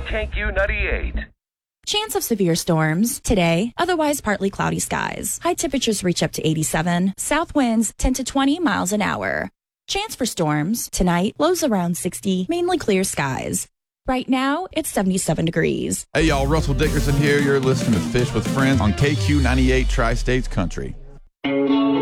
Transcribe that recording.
KQ98. Chance of severe storms today, otherwise partly cloudy skies. High temperatures reach up to 87. South winds 10 to 20 miles an hour. Chance for storms tonight, lows around 60, mainly clear skies. Right now, it's 77 degrees. Hey, y'all, Russell Dickerson here. You're listening to Fish with Friends on KQ98 Tri-States Country.